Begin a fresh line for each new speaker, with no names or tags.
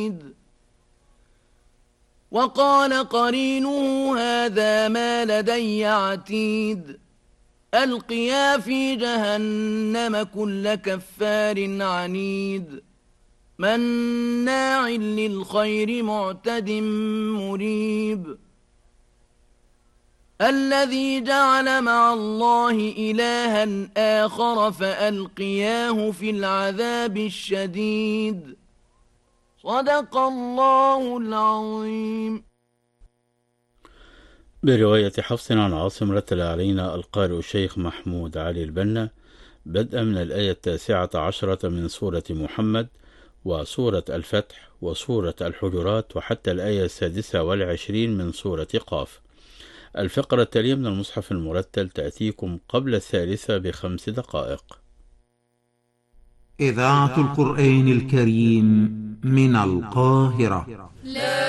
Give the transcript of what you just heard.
وقال قرينه هذا ما لدي عتيد ألقيا في جهنم كل كفار عنيد مناع للخير معتد مريب الذي جعل مع الله إلها آخر فألقياه في العذاب الشديد صدق الله العظيم.
برواية حفص عن عاصم رتل علينا القارئ الشيخ محمود علي البنا بدءا من الآية 19 من سورة محمد وسورة الفتح وسورة الحجرات وحتى الآية 26 من سورة قاف. الفقرة التالية من المصحف المرتل تأتيكم قبل 3 ب5 دقائق.
إذاعة القرآن الكريم من القاهرة.